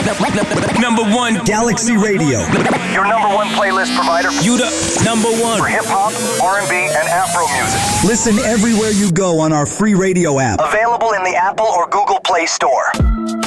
Number one Galaxy Radio. Your number one playlist provider. You the number one For hip-hop, R&B, and Afro music. Listen everywhere you go on our free radio app. Available in the Apple or Google Play Store.